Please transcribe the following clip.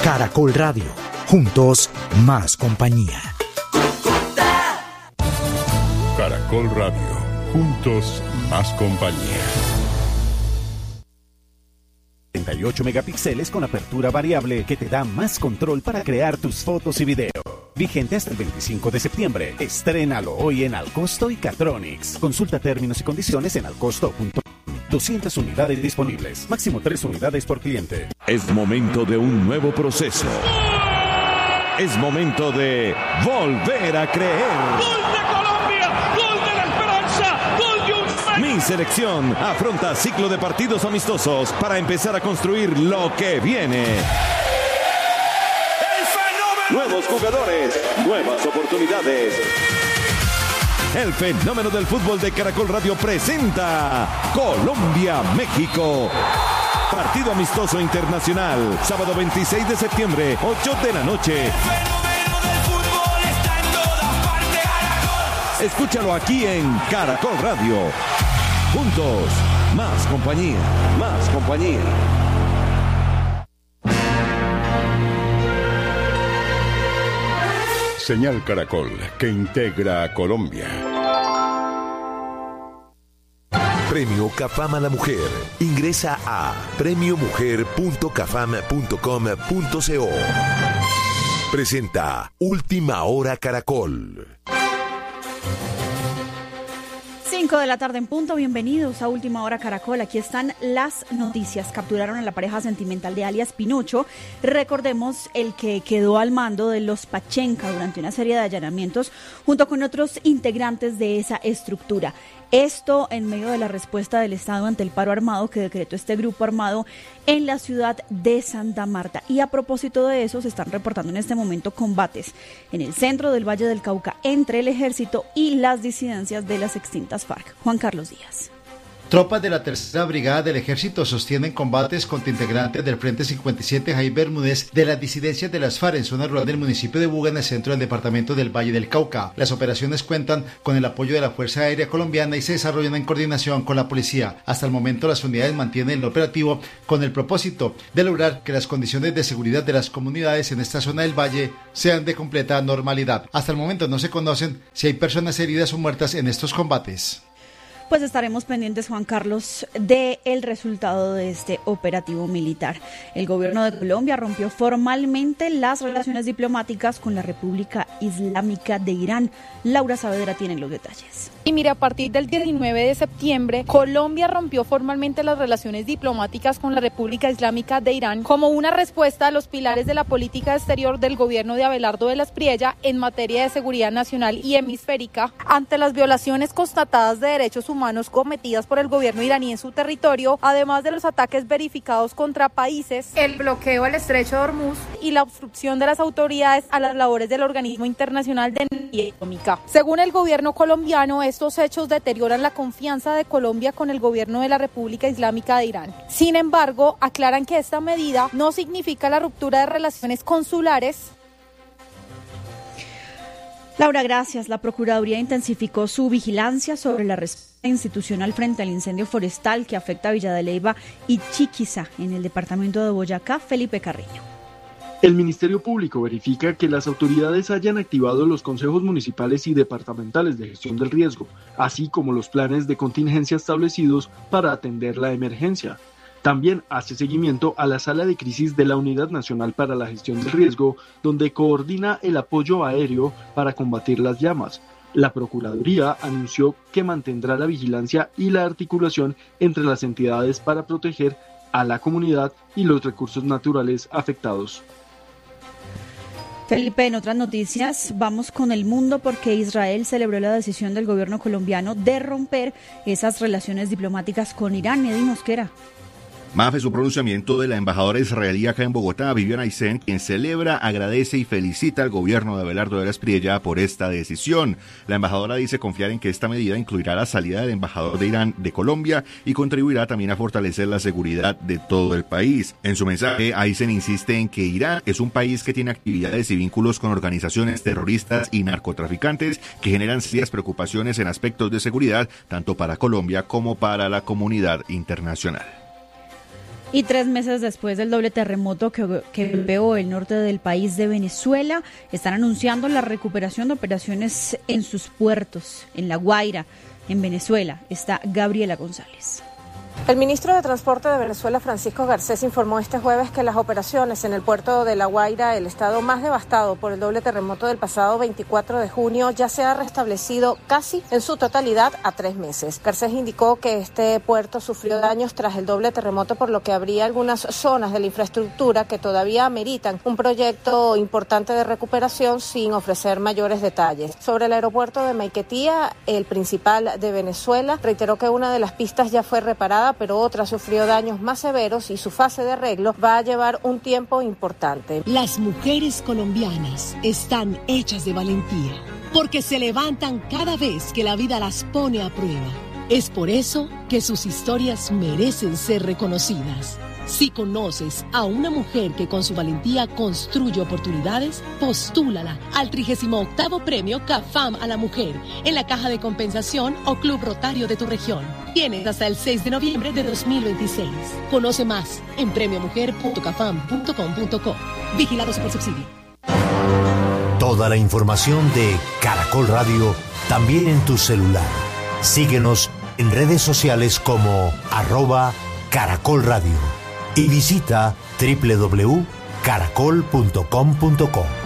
Caracol Radio. Juntos, más compañía. Caracol Radio. Juntos, más compañía. 38 megapíxeles con apertura variable que te da más control para crear tus fotos y video. Vigente hasta el 25 de septiembre. Estrénalo hoy en Alcosto y Catronics. Consulta términos y condiciones en alcosto.com. 200 unidades disponibles. Máximo 3 unidades por cliente. Es momento de un nuevo proceso. Es momento de volver a creer. ¡Gol de Colombia! ¡Gol de la esperanza! ¡Gol de un... Mi selección afronta ciclo de partidos amistosos para empezar a construir lo que viene. Nuevos jugadores, nuevas oportunidades. El fenómeno del fútbol de Caracol Radio presenta Colombia-México. Partido amistoso internacional, sábado 26 de septiembre, 8 de la noche. El fenómeno del fútbol está en todas partes. Caracol. Escúchalo aquí en Caracol Radio. Juntos, más compañía, más compañía. Señal Caracol, que integra a Colombia. Premio CAFAM a la Mujer. Ingresa a premiomujer.cafam.com.co. Presenta Última Hora Caracol. 5 de la tarde en punto, bienvenidos a Última Hora Caracol. Aquí están las noticias. Capturaron a la pareja sentimental de alias Pinocho. Recordemos el que quedó al mando de los Pachenca durante una serie de allanamientos junto con otros integrantes de esa estructura. Esto en medio de la respuesta del Estado ante el paro armado que decretó este grupo armado en la ciudad de Santa Marta. Y a propósito de eso, se están reportando en este momento combates en el centro del Valle del Cauca entre el ejército y las disidencias de las extintas FARC. Juan Carlos Díaz. Tropas de la Tercera Brigada del Ejército sostienen combates contra integrantes del Frente 57 Jaime Bermúdez de las disidencias de las FARC en zona rural del municipio de Buga, en el centro del departamento del Valle del Cauca. Las operaciones cuentan con el apoyo de la Fuerza Aérea Colombiana y se desarrollan en coordinación con la policía. Hasta el momento las unidades mantienen el operativo con el propósito de lograr que las condiciones de seguridad de las comunidades en esta zona del valle sean de completa normalidad. Hasta el momento no se conocen si hay personas heridas o muertas en estos combates. Pues estaremos pendientes, Juan Carlos, del resultado de este operativo militar. El gobierno de Colombia rompió formalmente las relaciones diplomáticas con la República Islámica de Irán. Laura Saavedra tiene los detalles. Y mire, a partir del 19 de septiembre, Colombia rompió formalmente las relaciones diplomáticas con la República Islámica de Irán como una respuesta a los pilares de la política exterior del gobierno de Abelardo Velas Priella en materia de seguridad nacional y hemisférica ante las violaciones constatadas de derechos humanos cometidas por el gobierno iraní en su territorio, además de los ataques verificados contra países, el bloqueo al estrecho de Hormuz y la obstrucción de las autoridades a las labores del Organismo Internacional de Energía Atómica. Según el gobierno colombiano, estos hechos deterioran la confianza de Colombia con el gobierno de la República Islámica de Irán. Sin embargo, aclaran que esta medida no significa la ruptura de relaciones consulares. Laura, gracias. La Procuraduría intensificó su vigilancia sobre la respuesta institucional frente al incendio forestal que afecta a Villa de Leyva y Chiquiza en el departamento de Boyacá. Felipe Carreño. El Ministerio Público verifica que las autoridades hayan activado los consejos municipales y departamentales de gestión del riesgo, así como los planes de contingencia establecidos para atender la emergencia. También hace seguimiento a la sala de crisis de la Unidad Nacional para la Gestión del Riesgo, donde coordina el apoyo aéreo para combatir las llamas. La Procuraduría anunció que mantendrá la vigilancia y la articulación entre las entidades para proteger a la comunidad y los recursos naturales afectados. Felipe, en otras noticias, vamos con el mundo porque Israel celebró la decisión del gobierno colombiano de romper esas relaciones diplomáticas con Irán. Eddy Mosquera. Mafe, su pronunciamiento de la embajadora israelí acá en Bogotá, Viviana Aysén, quien celebra, agradece y felicita al gobierno de Abelardo Velas Priella por esta decisión. La embajadora dice confiar en que esta medida incluirá la salida del embajador de Irán de Colombia y contribuirá también a fortalecer la seguridad de todo el país. En su mensaje, Aysén insiste en que Irán es un país que tiene actividades y vínculos con organizaciones terroristas y narcotraficantes que generan serias preocupaciones en aspectos de seguridad, tanto para Colombia como para la comunidad internacional. Y 3 meses después del doble terremoto que golpeó el norte del país de Venezuela, están anunciando la recuperación de operaciones en sus puertos. En La Guaira, en Venezuela, está Gabriela González. El ministro de Transporte de Venezuela, Francisco Garcés, informó este jueves que las operaciones en el puerto de La Guaira, el estado más devastado por el doble terremoto del pasado 24 de junio, ya se ha restablecido casi en su totalidad a 3 meses. Garcés indicó que este puerto sufrió daños tras el doble terremoto, por lo que habría algunas zonas de la infraestructura que todavía ameritan un proyecto importante de recuperación, sin ofrecer mayores detalles. Sobre el aeropuerto de Maiquetía, el principal de Venezuela, reiteró que una de las pistas ya fue reparada, pero otra sufrió daños más severos y su fase de arreglo va a llevar un tiempo importante. Las mujeres colombianas están hechas de valentía, porque se levantan cada vez que la vida las pone a prueba. Es por eso que sus historias merecen ser reconocidas. Si conoces a una mujer que con su valentía construye oportunidades, postúlala al 38º Premio CAFAM a la Mujer en la Caja de Compensación o Club Rotario de tu región. Tienes hasta el 6 de noviembre de 2026. Conoce más en premiomujer.cafam.com.co. Vigilado Supersubsidio. Toda la información de Caracol Radio también en tu celular. Síguenos en redes sociales como @Caracol Radio. Y visita www.caracol.com.co.